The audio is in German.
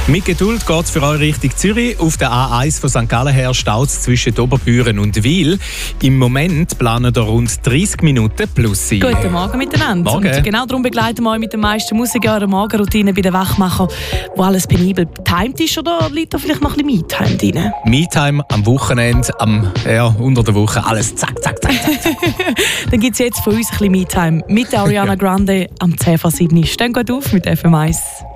Mit Geduld geht es für euch Richtung Zürich. Auf der A1 von St. Gallen her staut es zwischen Oberbüren und Wil. Im Moment planen da rund 30 Minuten plus sein. Guten Morgen miteinander. Morgen. Und genau darum begleiten wir euch mit den meisten Musik in eurer Morgenroutine bei den Wachmachern, wo alles penibel getimed ist, oder liegt da vielleicht noch ein bisschen Me-Time drin? Me-Time am Wochenende, unter der Woche, alles zack, zack, zack, zack. Dann gibt es jetzt von uns ein bisschen Me-Time mit der Ariana Grande am 10 vor 7. Stehen gut auf mit FM1.